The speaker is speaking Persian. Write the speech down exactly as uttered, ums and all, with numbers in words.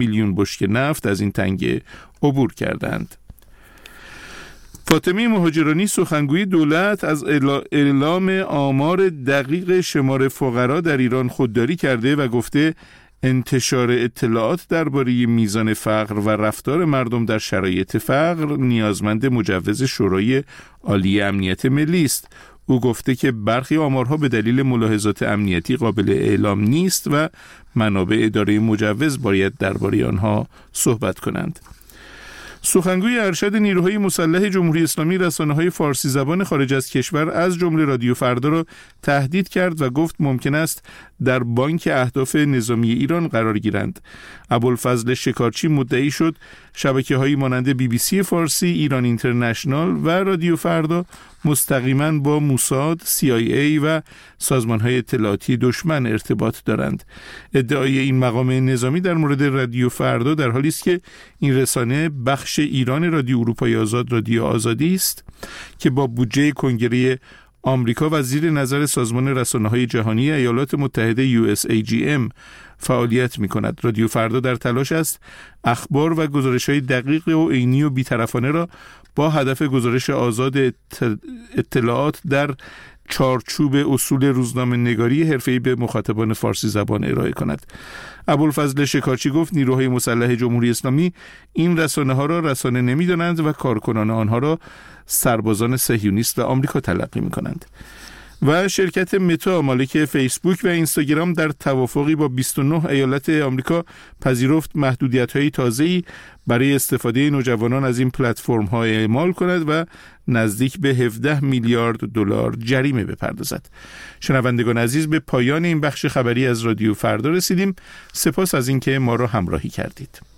میلیون بشکه نفت از این تنگه عبور کردند. فاطمه مهاجرانی سخنگوی دولت از اعلام آمار دقیق شمار فقرا در ایران خودداری کرده و گفته انتشار اطلاعات درباره میزان فقر و رفتار مردم در شرایط فقر نیازمند مجوز شورای عالی امنیت ملی است. او گفته که برخی آمارها به دلیل ملاحظات امنیتی قابل اعلام نیست و منابع اداره مجوز باید درباره آنها صحبت کنند. سخنگوی ارشد نیروهای مسلح جمهوری اسلامی رسانه‌های فارسی زبان خارج از کشور از جمله رادیو فردا را تهدید کرد و گفت ممکن است در بانک اهداف نظامی ایران قرار گیرند. ابوالفضل شکارچی مدعی شد شبکه‌هایی مانند بی بی سی فارسی، ایران اینترنشنال و رادیو فردا مستقیما با موساد، سی آی ای و سازمان‌های اطلاعاتی دشمن ارتباط دارند. ادعای این مقام نظامی در مورد رادیو فردا در حالی است که این رسانه بخش ایران رادیو اروپای آزاد رادیو آزادی است که با بودجه کنگره آمریکا و زیر نظر سازمان رسانه‌های جهانی ایالات متحده یو اس ای جی ام فعالیت می‌کند. رادیو فردا در تلاش است اخبار و گزارش‌های دقیق و عینی و بی‌طرفانه را با هدف گزارش آزاد اطلاعات در چارچوب اصول روزنامه نگاری حرفه‌ای به مخاطبان فارسی زبان ارائه کند. ابوالفضل شکارچی گفت نیروهای مسلح جمهوری اسلامی این رسانه‌ها را رسانه نمی‌دانند و کارکنان آنها را سربازان صهیونیست و آمریکا تلقی می‌کنند. و شرکت متا مالک فیسبوک و اینستاگرام در توافقی با بیست و نه ایالت آمریکا پذیرفت محدودیت‌های تازه‌ای برای استفاده نوجوانان از این پلتفرم‌ها اعمال کند و نزدیک به هفده میلیارد دلار جریمه بپردازد. شنوندگان عزیز، به پایان این بخش خبری از رادیو فردا رسیدیم. سپاس از اینکه ما را همراهی کردید.